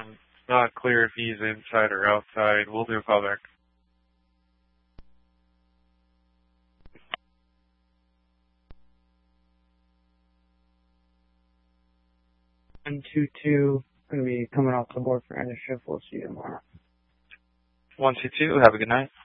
It's not clear if he's inside or outside. We'll do a call back. 122, going to be coming off the board for end of shift. We'll see you tomorrow. 122, have a good night.